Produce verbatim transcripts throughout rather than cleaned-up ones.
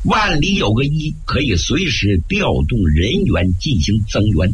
万里有个一，可以随时调动人员进行增援。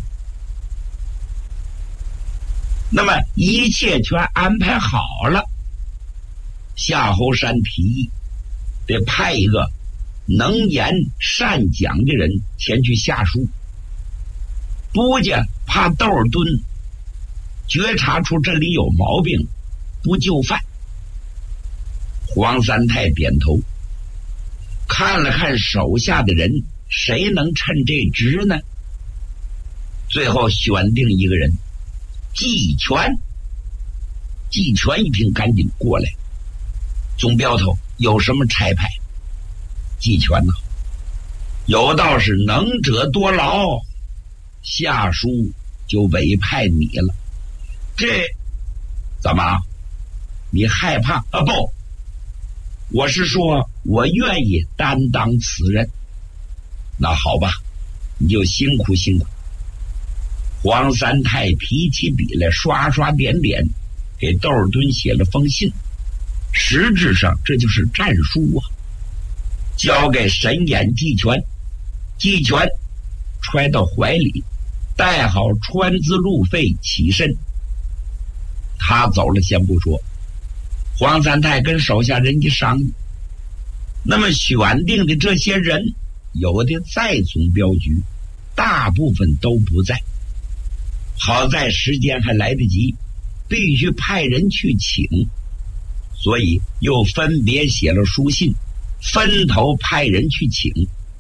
那么一切全安排好了，夏侯山提议得派一个能言善讲的人前去下书，不家怕窦尔敦觉察出这里有毛病，不就范。黄三太点头，看了看手下的人，谁能称这职呢？最后选定一个人，季全。季全一听赶紧过来，总镖头有什么差派？季全呢，有道是能者多劳，下书就委派你了。这怎么？你害怕啊？不，我是说我愿意担当此任。那好吧，你就辛苦辛苦。黄三太提起笔来，刷刷点点，给窦尔敦写了封信。实质上这就是战书啊，交给神眼季全。季全揣到怀里，带好川资路费起身。他走了先不说，黄三太跟手下人一商议，那么选定的这些人，有的在总镖局，大部分都不在。好在时间还来得及，必须派人去请，所以又分别写了书信，分头派人去请。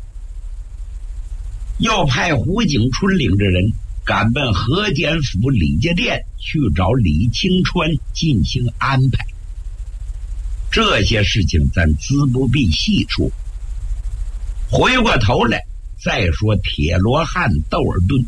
又派胡景春领着人赶奔河间府李家店去找李清川进行安排。这些事情咱资不必细说，回过头来再说铁罗汉窦尔敦。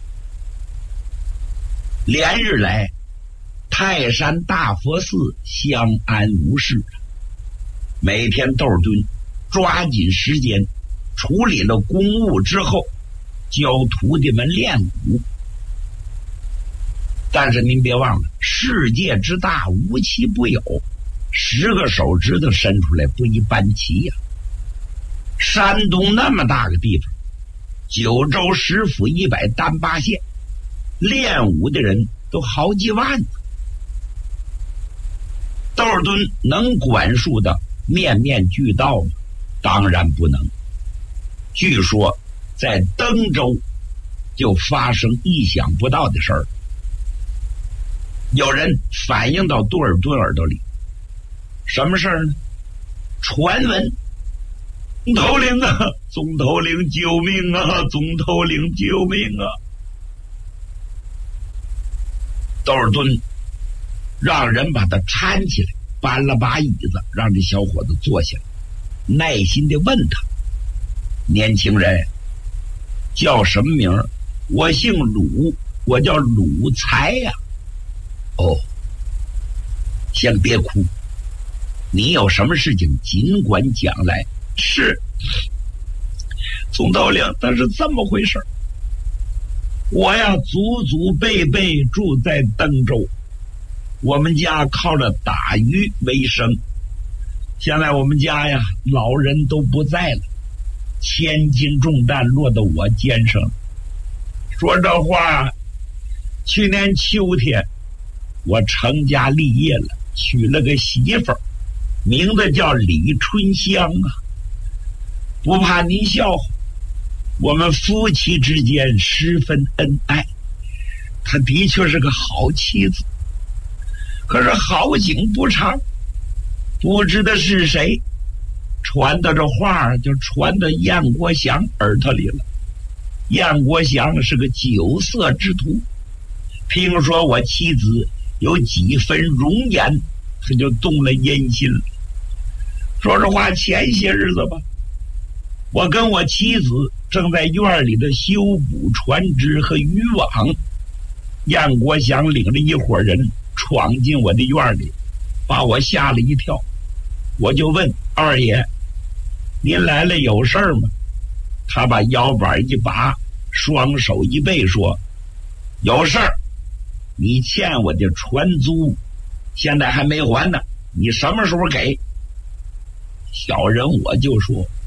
连日来泰山大佛寺相安无事，每天窦尔敦抓紧时间处理了公务之后，教徒弟们练武。但是您别忘了，世界之大无奇不有，十个手指头伸出来不一般齐呀、啊。山东那么大个地方，九州十府一百单八县，练武的人都好几万。窦尔敦能管束的面面俱到吗？当然不能。据说在登州就发生意想不到的事儿，有人反映到窦尔敦耳朵里。什么事儿呢？传闻总头领啊，总头领救命啊，总头领救命啊！窦尔敦让人把他搀起来，搬了把椅子，让这小伙子坐下来，耐心地问他：年轻人叫什么名儿？我姓鲁，我叫鲁才呀、啊。哦，先别哭，你有什么事情尽管讲来。是，总头领，但是这么回事，我呀祖祖辈辈住在登州，我们家靠着打鱼为生。现在我们家呀老人都不在了，千斤重担落到我肩上。说这话，去年秋天我成家立业了，娶了个媳妇儿，名字叫李春香啊。不怕您笑话，我们夫妻之间十分恩爱，她的确是个好妻子。可是好景不长，不知道是谁传到这话就传到燕国祥耳朵里了。燕国祥是个酒色之徒，听说我妻子有几分容颜，他就动了阴心了。说实话，前些日子吧，我跟我妻子正在院里的修补船只和渔网，燕国祥领着一伙人闯进我的院里，把我吓了一跳。我就问二爷，您来了有事儿吗？他把腰板一拔，双手一背说，有事儿，你欠我的船租现在还没还呢，你什么时候给？小人我就说，